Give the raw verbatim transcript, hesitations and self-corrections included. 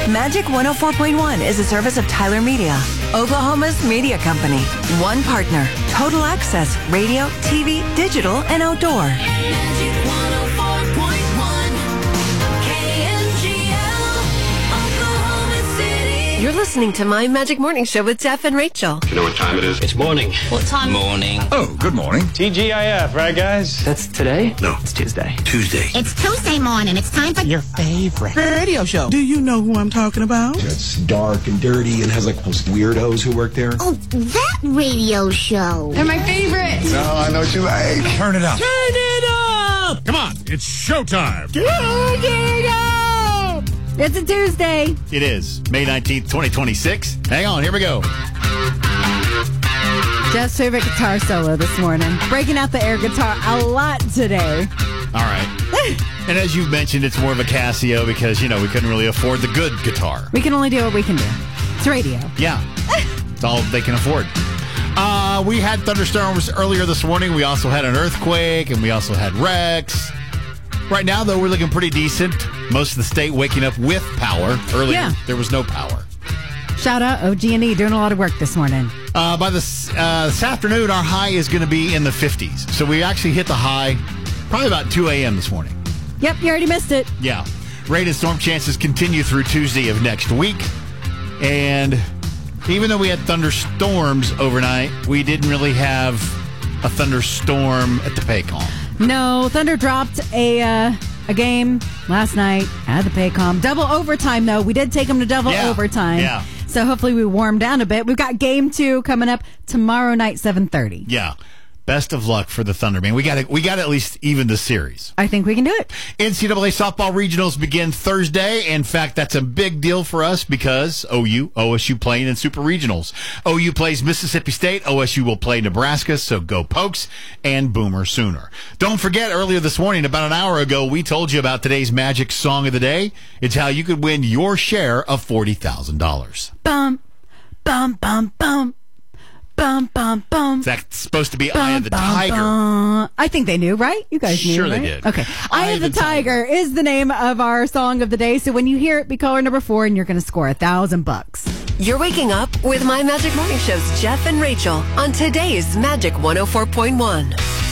Magic one oh four point one is a service of Tyler Media, Oklahoma's media company. One partner, total access, radio, T V, digital, and outdoor. Magic one oh four point one, K M G L, Oklahoma City. You're listening to My Magic Morning Show with Jeff and Rachel. You know what time it is? It's morning. What time? Morning. Oh, good morning. T G I F, right, guys? That's today? No. It's Tuesday. Tuesday. It's Tuesday morning. It's time for your favorite radio show. Do you know who I'm talking about? It's dark and dirty and has like those weirdos who work there. Oh, that radio show. They're my favorite. No, I know what you like. Turn it up. Turn it up. Come on, it's showtime. Turn it up. It's a Tuesday. It is May nineteenth, twenty twenty-six. Hang on, here we go. Jeff's favorite guitar solo this morning. Breaking out the air guitar a lot today. All right. And as you've mentioned, it's more of a Casio because, you know, we couldn't really afford the good guitar. We can only do what we can do. It's radio. Yeah. It's all they can afford. Uh, we had thunderstorms earlier this morning. We also had an earthquake, and we also had wrecks. Right now, though, we're looking pretty decent. Most of the state waking up with power. Earlier, Yeah. there was no power. Shout out O G and E doing a lot of work this morning. Uh, by this, uh, this afternoon, our high is going to be in the fifties. So we actually hit the high probably about two a.m. this morning. Yep, you already missed it. Yeah. Rain and storm chances continue through Tuesday of next week. And even though we had thunderstorms overnight, we didn't really have a thunderstorm at the Paycom. No, Thunder dropped a uh, a game last night at the Paycom. Double overtime, though. We did take them to double Yeah, overtime. yeah. So hopefully we warm down a bit. We've got game two coming up tomorrow night, seven thirty. Yeah. Best of luck for the Thunder, man. We got to we got to at least even the series. I think we can do it. N C double A softball regionals begin Thursday. In fact, that's a big deal for us because O U, O S U playing in super regionals. O U plays Mississippi State. O S U will play Nebraska. So go Pokes and Boomer Sooner. Don't forget, earlier this morning, about an hour ago, we told you about today's Magic Song of the Day. It's how you could win your share of forty thousand dollars. Bum, bum, bum, bum. Bum, bum, bum. That's supposed to be Bum, Eye of the bum, Tiger. bum. I think they knew, right? You guys knew, Sure they right? did. Okay. Eye, of the, Tiger, is the name of our song of the day. So when you hear it, be caller number four, and you're going to score a thousand bucks. You're waking up with My Magic Morning Show's Jeff and Rachel on today's Magic one oh four point one.